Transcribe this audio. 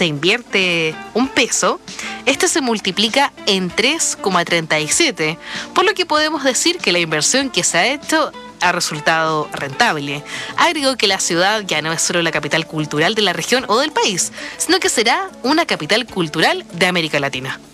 se invierte un peso, este se multiplica en 3,37, por lo que podemos decir que la inversión que se ha hecho ha resultado rentable. Agregó que la ciudad ya no es solo la capital cultural de la región o del país, sino que será una capital cultural de América Latina.